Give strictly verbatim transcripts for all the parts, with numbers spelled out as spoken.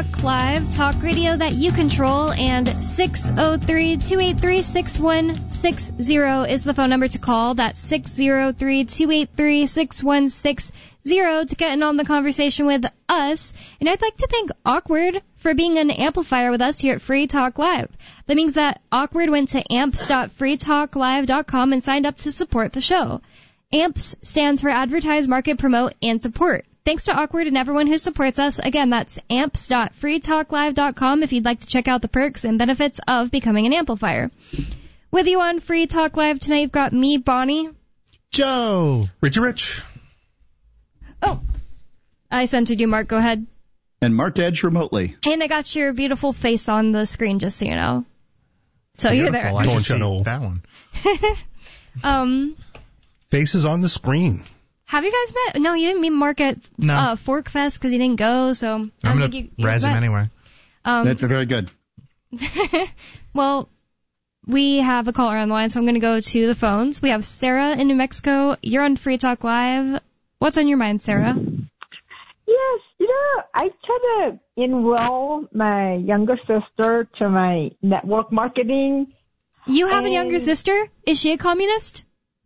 Talk Live, talk radio that you control, and six oh three, two eight three, six one six zero is the phone number to call. That's six oh three, two eight three, six one six zero to get in on the conversation with us. And I'd like to thank Awkward for being an amplifier with us here at Free Talk Live. That means that Awkward went to amps dot free talk live dot com and signed up to support the show. AMPS stands for Advertise, Market, Promote, and Support. Thanks to Awkward and everyone who supports us. Again, that's amps dot free talk live dot com if you'd like to check out the perks and benefits of becoming an amplifier. With you on Free Talk Live tonight, you've got me, Bonnie. Joe. Richie Rich. Oh, I centered you, Mark. Go ahead. And Mark Edge remotely. And I got your beautiful face on the screen, just so you know. So Beautiful. you're there. I just see Channel. that one. um... Faces on the screen. Have you guys met? No, you didn't meet Mark at no. uh, Fork Fest because you didn't go, so... I'm I going to razz him anyway. Um, That's very good. well, we have a caller on the line, so I'm going to go to the phones. We have Sarah in New Mexico. You're on Free Talk Live. What's on your mind, Sarah? Yes, you know, I try to enroll my younger sister to my network marketing. You have a younger sister? Is she a communist?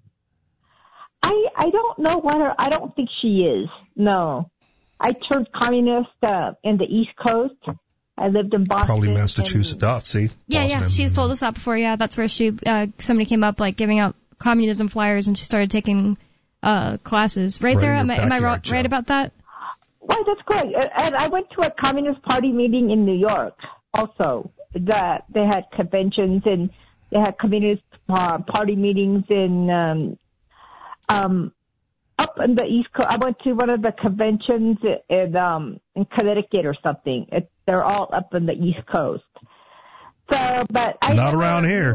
I I don't know whether, I don't think she is, no. I turned communist uh, in the East Coast. I lived in Boston. Probably Massachusetts. Oh, see? Yeah, Boston. yeah, she's told us that before. Yeah, that's where she, uh, somebody came up, like, giving out communism flyers, and she started taking uh, classes. Right, Right Sarah? in Am, your I- am I backyard, right, Joe. right about that? Right, that's correct. And I went to a Communist Party meeting in New York also. That they had conventions and they had Communist uh, Party meetings in um, um, up in the East Coast. I went to one of the conventions in um, in Connecticut or something. It, they're all up in the East Coast. So, but I Not around here.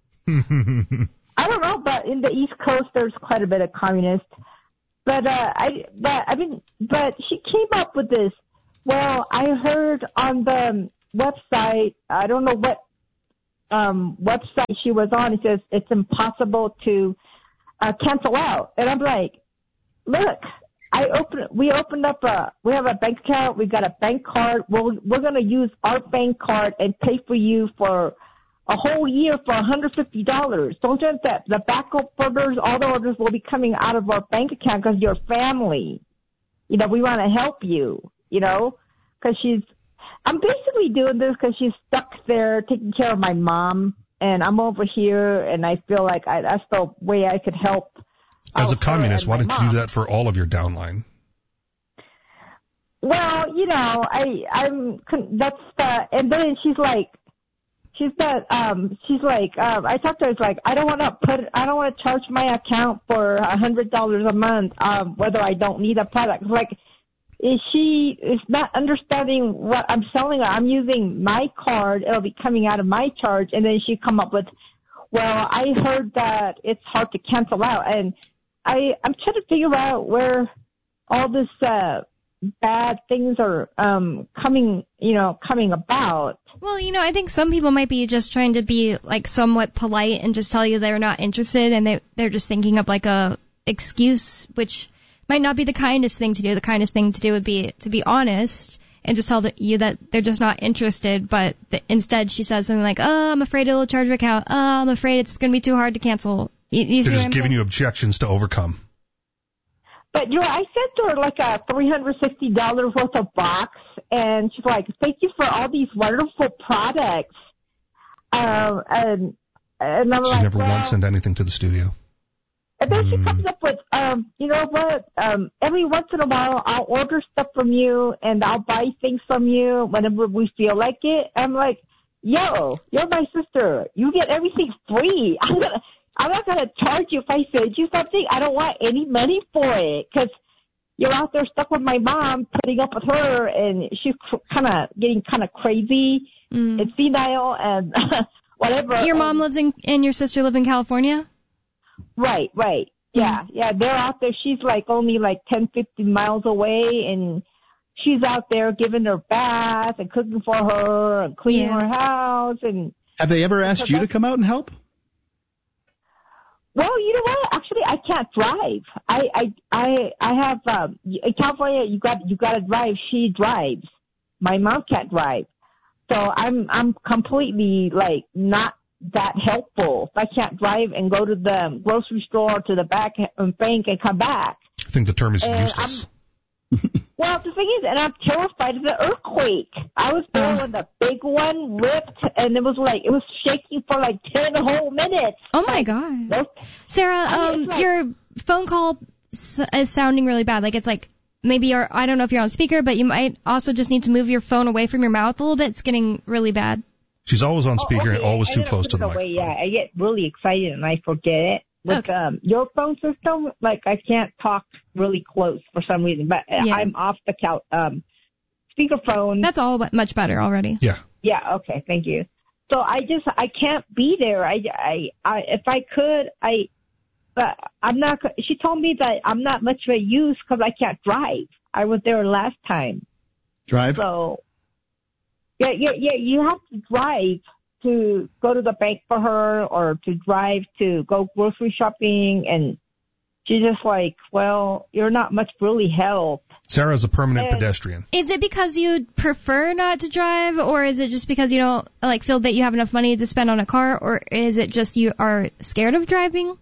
I don't know, but in the East Coast, there's quite a bit of communists. But uh, I, but I mean, but she came up with this. Well, I heard on the website, I don't know what um, website she was on. It says it's impossible to uh, cancel out, and I'm like, look, I open, we opened up a, we have a bank account, we got a bank card. We'll, we're gonna use our bank card and pay for you for a whole year for one hundred fifty dollars. Don't think that the backup orders, all the orders will be coming out of our bank account because you're family. You know, we want to help you, you know, because she's, I'm basically doing this because she's stuck there taking care of my mom, and I'm over here, and I feel like I, that's the way I could help. As a out her communist, and why my don't you do mom. that for all of your downline? Well, you know, I, I'm, that's the, and then she's like, she's that, um, she's like, um, I talked to her, it's like, I don't want to put, I don't want to charge my account for a hundred dollars a month, um, whether I don't need a product. It's like, is she is not understanding what I'm selling her. I'm using my card. It'll be coming out of my charge. And then she come up with, well, I heard that it's hard to cancel out. And I, I'm trying to figure out where all this, uh, bad things are, um, coming, you know, coming about. Well, you know, I think some people might be just trying to be, like, somewhat polite and just tell you they're not interested, and they, they're just thinking of, like, a excuse, which might not be the kindest thing to do. The kindest thing to do would be to be honest and just tell the, you that they're just not interested, but the, instead she says something like, oh, I'm afraid it'll charge your account. Oh, I'm afraid it's going to be too hard to cancel. You, you see They're what just I'm giving saying? you objections to overcome. But, you know, I sent her like a three hundred sixty dollars worth of box, and she's like, thank you for all these wonderful products. Um, and, and I'm She's like, never well, once sent anything to the studio. and then she comes up with, um, you know what, um, every once in a while I'll order stuff from you and I'll buy things from you whenever we feel like it. I'm like, yo, you're my sister. You get everything free. I'm gonna, I'm not gonna charge you if I send you something. I don't want any money for it because you're out there stuck with my mom, putting up with her, and she's kind of getting kind of crazy Mm. and senile and whatever. Your and, mom lives in, and your sister live in California? Right, right. Yeah, yeah, they're out there. She's like only like ten, fifteen miles away, and she's out there giving her bath and cooking for her and cleaning Yeah. her house. And Have they ever asked you to come out and help? well, you know what? Actually, I can't drive. I, I, I, I have um, in California. You got, you got to drive. She drives. my mom can't drive. So I'm I'm completely like not that helpful. If I can't drive and go to the grocery store or to the back and bank and come back. I think the term is And useless. Well, the thing is, and I'm terrified of the earthquake. I was there when the big one ripped, and it was like, it was shaking for like ten whole minutes. Oh my God. Those- Sarah, I mean, um, it's like- your phone call s- is sounding really bad. Like it's like maybe you're, I don't know if you're on speaker, but you might also just need to move your phone away from your mouth a little bit. It's getting really bad. She's always on Oh, speaker okay. and always I too gotta close put to the it away. microphone. Yeah, I get really excited and I forget it. With Okay. um, your phone system, like I can't talk really close for some reason, but uh, Yeah. I'm off the couch, um, speakerphone. That's all but much better already. Yeah. Yeah, okay, thank you. So I just, I can't be there. I, I, I if I could, I, but I'm not, she told me that I'm not much of a use because I can't drive. I was there last time. Drive? So, yeah, yeah, yeah, you have to drive to go to the bank for her or to drive to go grocery shopping. And she's just like, well, you're not much really help. Sarah's a permanent And- pedestrian. Is it because you prefer not to drive, or is it just because you don't like feel that you have enough money to spend on a car, or is it just you are scared of driving?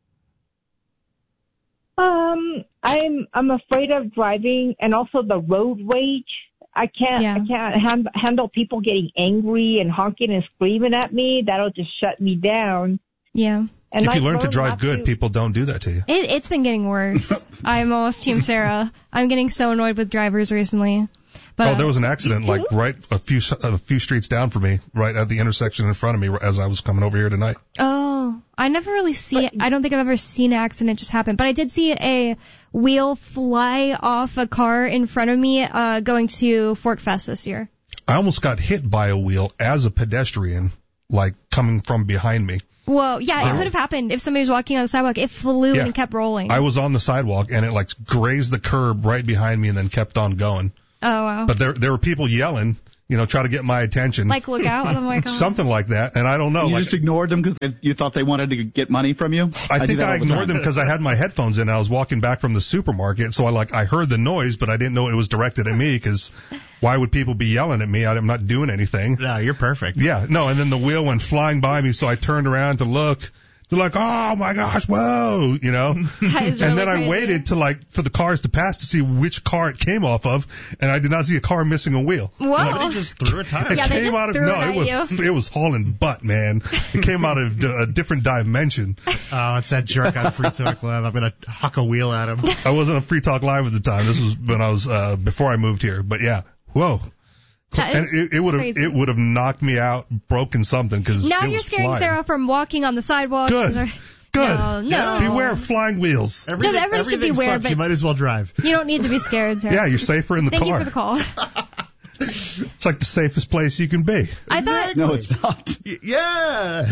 Um, I'm I'm afraid of driving, and also the road rage. I can't Yeah. I can't hand, handle people getting angry and honking and screaming at me. That'll just shut me down. Yeah. And If you I've learn to learned drive not good, to- people don't do that to you. It, it's been getting worse. I'm almost Team Sarah. I'm getting so annoyed with drivers recently. But Oh, there was an accident You like too? right a few a few streets down from me, right at the intersection in front of me as I was coming over here tonight. Oh, I never really see it. I don't think I've ever seen an accident just happen. But I did see a wheel fly off a car in front of me uh, going to Fork Fest this year. I almost got hit by a wheel as a pedestrian, like coming from behind me. Whoa, yeah, it Wow. could have happened if somebody was walking on the sidewalk. It flew Yeah. and kept rolling. I was on the sidewalk and it like grazed the curb right behind me and then kept on going. Oh, wow. But there there were people yelling, you know, try to get my attention. Like, look out. I'm like, oh. Something like that, and I don't know. You like, just ignored them because you thought they wanted to get money from you? I do think that I all the ignored time. them because I had my headphones in. I was walking back from the supermarket, so I like I heard the noise, but I didn't know it was directed at me. Because why would people be yelling at me? I'm not doing anything. No, you're perfect. Yeah, no. And then the wheel went flying by me, so I turned around to look. They're like, oh my gosh, whoa, you know. That is And really then I crazy. waited to like for the cars to pass to see which car it came off of, and I did not see a car missing a wheel. Whoa. Somebody just threw a tire. It Yeah, they came just out of threw no, it it at was it was hauling butt, man. It came out of d- a different dimension. Oh, it's that jerk on Free Talk Live. I'm gonna huck a wheel at him. I wasn't on Free Talk Live at the time. This was when I was uh before I moved here. But yeah, whoa. That And is it, it would have crazy. it would have knocked me out, broken something because Now it you're was scaring flying. Sarah from walking on the sidewalk. Good. Good. No, no. Beware of flying wheels. Everything, everyone should everything beware, sucks. but- You might as well drive. You don't need to be scared, Sarah. Yeah, you're safer in the Thank car. you for the call. It's like the safest place you can be. I thought No, it's not. Y- yeah.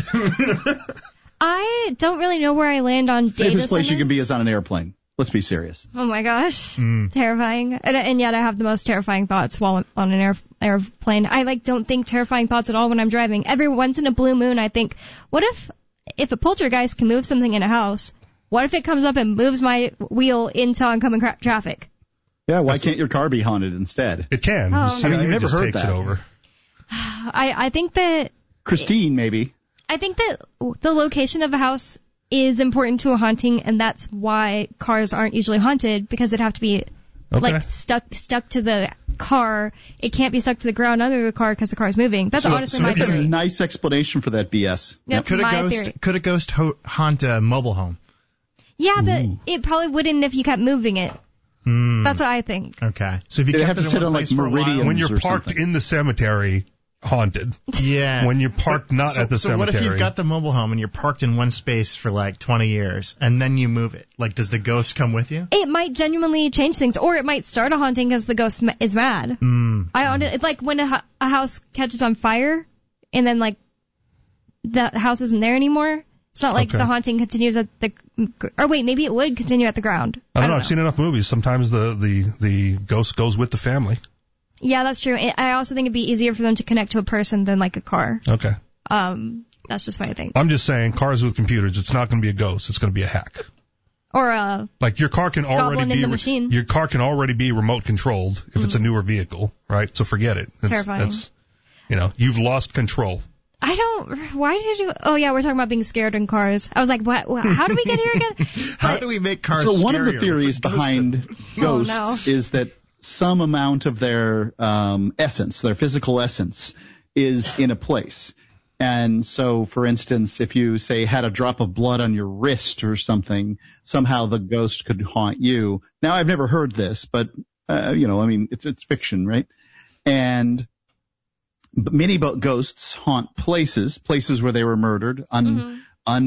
I don't really know where I land on data Safest place you centers. can be is on an airplane. Let's be serious. Oh my gosh, Mm. terrifying! And, and yet I have the most terrifying thoughts while on an air, airplane. I like don't think terrifying thoughts at all when I'm driving. Every once in a blue moon, I think, what if if a poltergeist can move something in a house? What if it comes up and moves my wheel into oncoming cra- traffic? Yeah, why can't your car be haunted instead? It can. Oh, The I mean, C I A you've never just heard takes that. it over. I I think that Christine, maybe. I think that the location of a house is important to a haunting, and that's why cars aren't usually haunted, because it'd have to be Okay. like stuck stuck to the car. It can't be stuck to the ground under the car because the car's moving. That's So- honestly so my that's That's a theory. nice explanation for that B S. That's Could a my ghost theory. could a ghost ho- haunt a mobile home? Yeah, but it probably wouldn't if you kept moving it. Hmm. That's what I think. Okay. So if you They'd kept have to it in sit one on, like, place for a meridians. while, When you're or parked something. in the cemetery, haunted. yeah. When you're parked not so, at the so cemetery. what if you've got the mobile home and you're parked in one space for like twenty years and then you move it? Like, does the ghost come with you? It might genuinely change things, or it might start a haunting because the ghost ma- is mad. Mm. I on it's like when a, hu- a house catches on fire, and then like the house isn't there anymore. It's not like Okay. the haunting continues at the, or wait, maybe it would continue at the ground. I don't know. I've seen enough movies. Sometimes the, the, the ghost goes with the family. Yeah, that's true. I I also think it'd be easier for them to connect to a person than like a car. Okay. Um, that's just what I think. I'm just saying, cars with computers, it's not going to be a ghost. It's going to be a hack. Or a Like your car can already goblin be in the re- machine. your car can already be remote controlled if it's a newer vehicle, right? So forget it. It's, Terrifying. That's, you know, you've lost control. I don't. Why did you? Oh yeah, we're talking about being scared in cars. I was like, what? what how did we get here again? How But- do we make cars So one of the scarier? theories behind ghosts no. is that some amount of their um, essence, their physical essence, is in a place. And so, for instance, if you, say, had a drop of blood on your wrist or something, somehow the ghost could haunt you. Now, I've never heard this, but, uh, you know, I mean, it's, it's fiction, right? And many bo- ghosts haunt places, places where they were murdered, un, Mhm.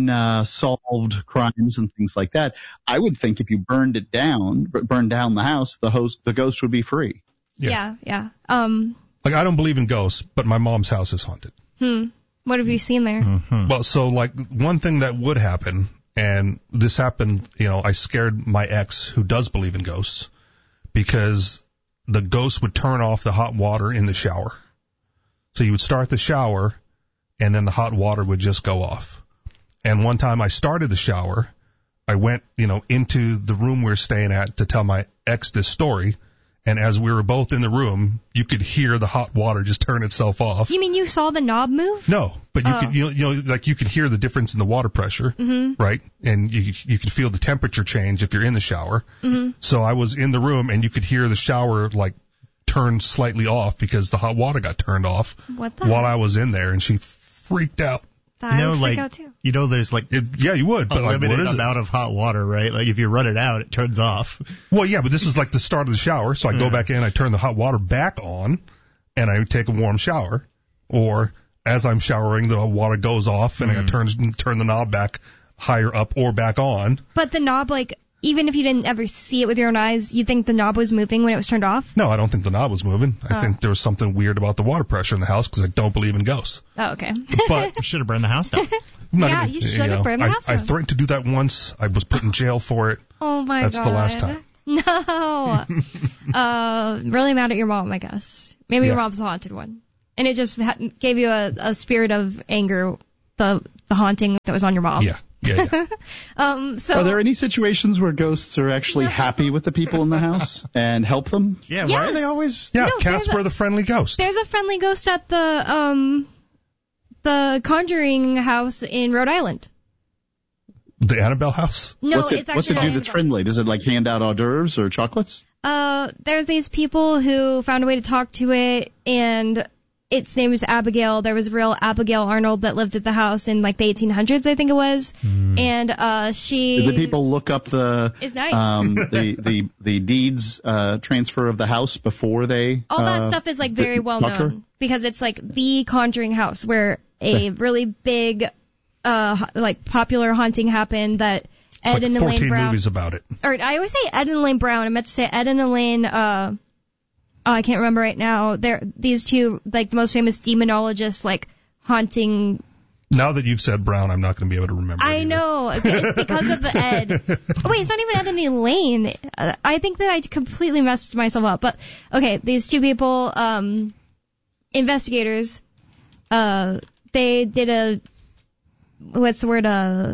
unsolved crimes and things like that. I would think if you burned it down, b- burned down the house, the host, the ghost would be free. Yeah. yeah, yeah. Um. Like I don't believe in ghosts, but my mom's house is haunted. Hmm. What have you seen there? Mm-hmm. Well, so like one thing that would happen, and this happened, you know, I scared my ex who does believe in ghosts because the ghost would turn off the hot water in the shower. So you would start the shower and then the hot water would just go off. And one time I started the shower, I went, you know, into the room we were staying at to tell my ex this story. And as we were both in the room, you could hear the hot water just turn itself off. You mean you saw the knob move? No, but you Oh. could, you know, you know, like you could hear the difference in the water pressure, Mm-hmm. right? And you you could feel the temperature change if you're in the shower. Mm-hmm. So I was in the room and you could hear the shower like turn slightly off because the hot water got turned off What the? while I was in there, and she freaked out. That You I know, would freak like out too. you know, there's like It, yeah, you would, but a like, what limited is it? amount of hot water, right? Like if you run it out, it turns off. Well, yeah, but this was like the start of the shower, so I go Yeah. back in, I turn the hot water back on, and I take a warm shower. Or as I'm showering, the water goes off, and I turn turn the knob back higher up or back on. But the knob, like, even if you didn't ever see it with your own eyes, you think the knob was moving when it was turned off? No, I don't think the knob was moving. I Oh. think there was something weird about the water pressure in the house because I don't believe in ghosts. Oh, okay. But You should have burned the house down. I'm not Yeah, gonna- you should have know, burned the I, house I down. threatened to do that once. I was put in jail for it. Oh my That's god. the last time. No. uh, really mad at your mom, I guess. Maybe your Yeah. mom's the haunted one. And it just ha- gave you a, a spirit of anger, the the haunting that was on your mom. Yeah, yeah, yeah. Um. So Are there any situations where ghosts are actually happy with the people in the house and help them? Yeah, Yes. why are they always? Yeah, No, there's Casper a- the Friendly Ghost. there's a friendly ghost at the um the Conjuring house in Rhode Island. The Annabelle house. No, what's it, it's actually what's it not do Annabelle. that's friendly? Does it like hand out hors d'oeuvres or chocolates? Uh, there's these people who found a way to talk to it, and its name is Abigail. There was a real Abigail Arnold that lived at the house in like the eighteen hundreds, I think it was. And uh, she. Did the people look up the It's nice. um, the the the deeds uh, transfer of the house before they? All that uh, stuff is like very d- well talk to her? known because it's like the Conjuring house where a really big, uh, h- like popular haunting happened that It's Ed like and Elaine fourteen Brown. movies about it. Or I always say Ed and Elaine Brown. I meant to say Ed and Elaine. Uh, oh, I can't remember right now. They're these two like the most famous demonologists, like haunting. Now that you've said Brown, I'm not going to be able to remember. it I either. know it's it's because of the Ed. Oh, wait, it's not even Ed and Elaine. Uh, I think that I completely messed myself up. But okay, these two people, um, investigators, uh, they did a what's the word? Uh,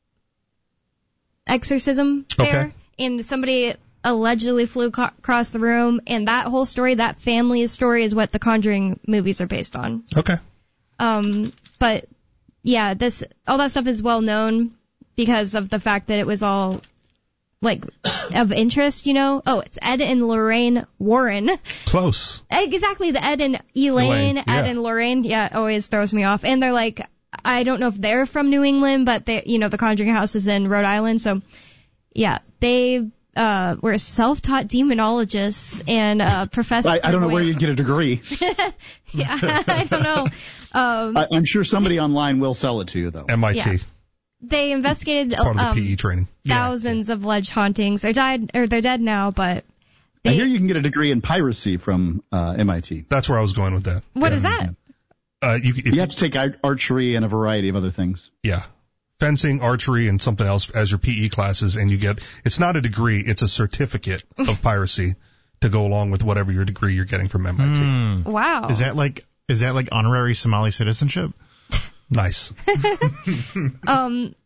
exorcism there, Okay. and somebody allegedly flew co- across the room, and that whole story, that family's story, is what the Conjuring movies are based on. Okay. Um, but yeah, this all that stuff is well known because of the fact that it was all like of interest, you know. Oh, it's Ed and Lorraine Warren. Close. Exactly, the Ed and Elaine, Elaine, Ed yeah. and Lorraine. Yeah, it always throws me off. And they're like, I don't know if they're from New England, but they, you know, the Conjuring house is in Rhode Island, so yeah, they uh were self-taught demonologists and uh professors. I, I don't know where you'd get a degree. Yeah, I don't know. Um, I, I'm sure somebody online will sell it to you though. M I T. Yeah. they investigated Part of the um, P E training. thousands of alleged hauntings. They're died or they're dead now, but I they. hear you can get a degree in piracy from uh, M I T. That's where I was going with that. What yeah. is that? Uh, you, if You have to take ar- archery and a variety of other things. Yeah. Fencing, archery, and something else as your P E classes, and you get, it's not a degree, it's a certificate of piracy to go along with whatever your degree you're getting from M I T. Hmm. Wow. Is that like is that like honorary Somali citizenship? Nice. Um,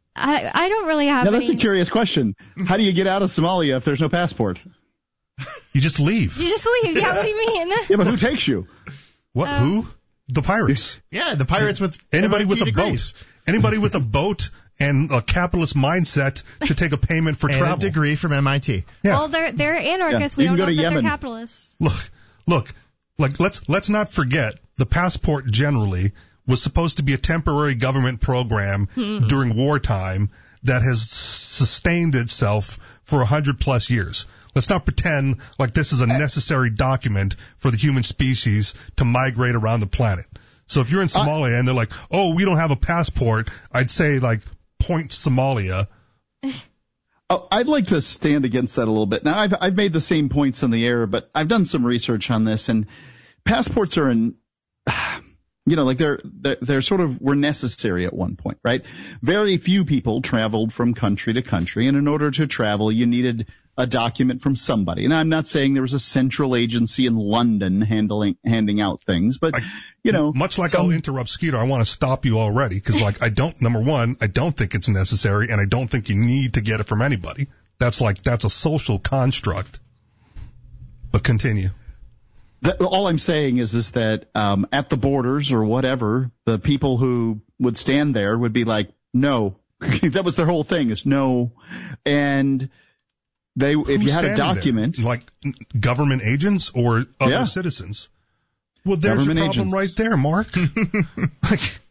I, I don't really have Now, that's any... a curious question. How do you get out of Somalia if there's no passport? You just leave. You just leave. Yeah, what do you mean? Yeah, but who takes you? What? Um, Who? The pirates. Yeah, the pirates with Anybody with a degrees. boat. Anybody with a boat and a capitalist mindset to take a payment for and travel. a degree from M I T. Yeah. Well, they're they're anarchists. Yeah, you We can don't go know to that Yemen. they're capitalists. Look, look, like let's let's not forget the passport generally was supposed to be a temporary government program Mm-hmm. during wartime that has sustained itself for a hundred plus years. Let's not pretend like this is a necessary document for the human species to migrate around the planet. So if you're in Somalia and they're like, oh, we don't have a passport, I'd say like point Somalia. Oh, I'd like to stand against that a little bit. Now, I've I've made the same points in the air, but I've done some research on this, and passports are in, you know, like they're they're, they're sort of were necessary at one point, right? Very few people traveled from country to country, and in order to travel, you needed a document from somebody. And I'm not saying there was a central agency in London handling handing out things, but I, you know, much like some, I'll interrupt Skeeter, I want to stop you already because, like, I don't. Number one, I don't think it's necessary, and I don't think you need to get it from anybody. That's like that's a social construct. But continue. That, all I'm saying is is that um, at the borders or whatever, the people who would stand there would be like, no. That was their whole thing is no, and they if Who's you had a standing document there? Like government agents or other Yeah. citizens. Well, there's your Government problem agents. right there, Mark. like,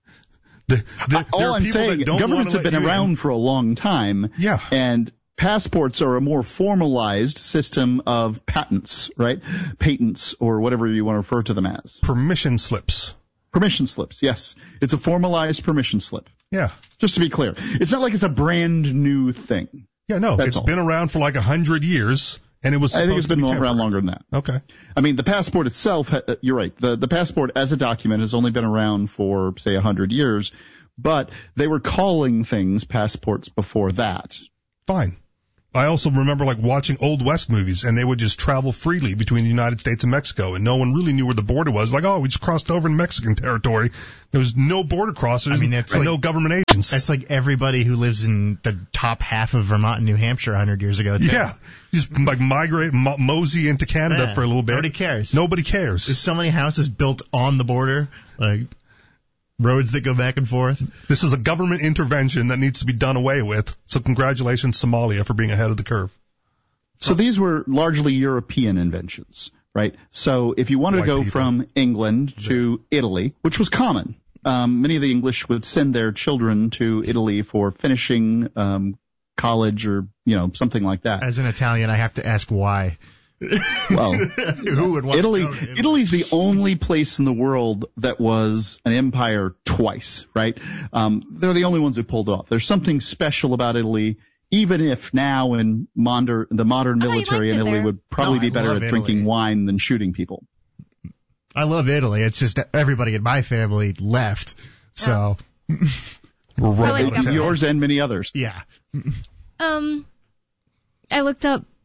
the, the, all there are I'm people saying, that don't governments wanna have been let you in. around for a long time. Yeah. And passports are a more formalized system of patents, right? Patents or whatever you want to refer to them as. Permission slips. Permission slips, yes. It's a formalized permission slip. Yeah. Just to be clear. It's not like it's a brand new thing. Yeah, no, That's it's all. been around for like a hundred years, and it was I supposed think it's to been be around temporary. longer than that. Okay. I mean, the passport itself, uh, you're right. The, the passport as a document has only been around for, say, a hundred years, but they were calling things passports before that. Fine. I also remember like watching Old West movies, and they would just travel freely between the United States and Mexico, and no one really knew where the border was. Like, oh, we just crossed over in Mexican territory. There was no border crossers I mean, it's and like- no government agents. That's like everybody who lives in the top half of Vermont and New Hampshire a hundred years ago. Too. Yeah. Just like migrate, mo- mosey into Canada Yeah. for a little bit. Nobody cares. Nobody cares. There's so many houses built on the border, like roads that go back and forth. This is a government intervention that needs to be done away with. So congratulations, Somalia, for being ahead of the curve. So these were largely European inventions, right? So if you wanted White to go people. from England to Italy, which was common, um, many of the English would send their children to Italy for finishing um, college or, you know, something like that. As an Italian, I have to ask why. Well, Who would want Italy, to go to Italy? Italy's the only place in the world that was an empire twice, right? Um, they're the only ones who pulled it off. There's something special about Italy, even if now in modern, the modern Oh, you military liked in it Italy there. would probably No, be I better love at drinking Italy. wine than shooting people. I love Italy. It's just that everybody in my family left. So, We're Probably right out of government. town. Yours and many others. yeah. Um, I looked up